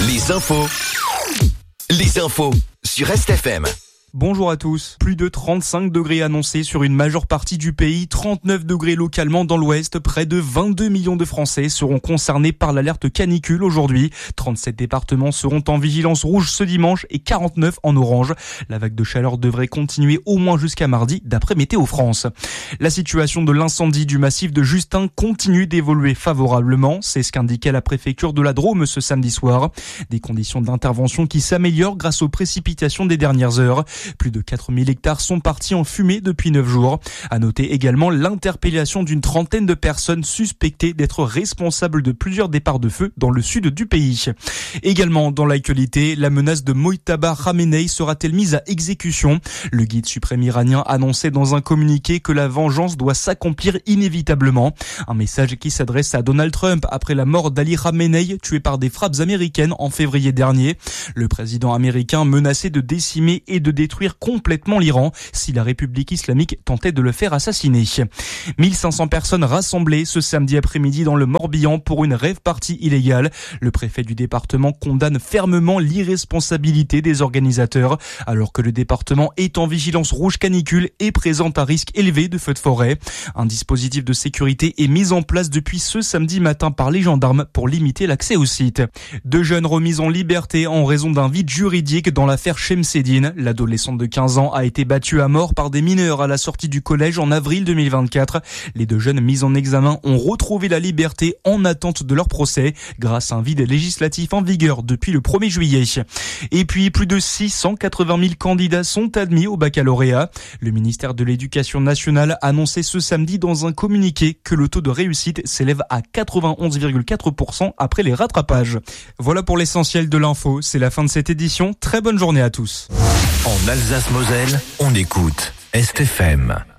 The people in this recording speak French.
Les infos sur RestFM. Bonjour à tous. Plus de 35 degrés annoncés sur une majeure partie du pays, 39 degrés localement dans l'ouest. Près de 22 millions de Français seront concernés par l'alerte canicule aujourd'hui. 37 départements seront en vigilance rouge ce dimanche et 49 en orange. La vague de chaleur devrait continuer au moins jusqu'à mardi, d'après Météo France. La situation de l'incendie du massif de Justin continue d'évoluer favorablement. C'est ce qu'indiquait la préfecture de la Drôme ce samedi soir. Des conditions d'intervention qui s'améliorent grâce aux précipitations des dernières heures. Plus de 4000 hectares sont partis en fumée depuis 9 jours. À noter également l'interpellation d'une trentaine de personnes suspectées d'être responsables de plusieurs départs de feu dans le sud du pays. Également dans l'actualité, la menace de Mojtaba Khamenei sera-t-elle mise à exécution ? Le guide suprême iranien annonçait dans un communiqué que la vengeance doit s'accomplir inévitablement. Un message qui s'adresse à Donald Trump après la mort d'Ali Khamenei, tué par des frappes américaines en février dernier. Le président américain menaçait de décimer et de détruire complètement l'Iran si la République islamique tentait de le faire assassiner. 1500 personnes rassemblées ce samedi après-midi dans le Morbihan pour une rave-party illégale. Le préfet du département condamne fermement l'irresponsabilité des organisateurs alors que le département est en vigilance rouge canicule et présente un risque élevé de feux de forêt. Un dispositif de sécurité est mis en place depuis ce samedi matin par les gendarmes pour limiter l'accès au site. 2 jeunes remis en liberté en raison d'un vide juridique dans l'affaire Shemseddine. L'adolescente de 15 ans a été battue à mort par des mineurs à la sortie du collège en avril 2024. Les 2 jeunes mis en examen ont retrouvé la liberté en attente de leur procès grâce à un vide législatif en vigueur depuis le 1er juillet. Et puis, plus de 680 000 candidats sont admis au baccalauréat. Le ministère de l'Éducation nationale a annoncé ce samedi dans un communiqué que le taux de réussite s'élève à 91,4% après les rattrapages. Voilà pour l'essentiel de l'info. C'est la fin de cette édition. Très bonne journée à tous. En Alsace-Moselle, on écoute RestFM.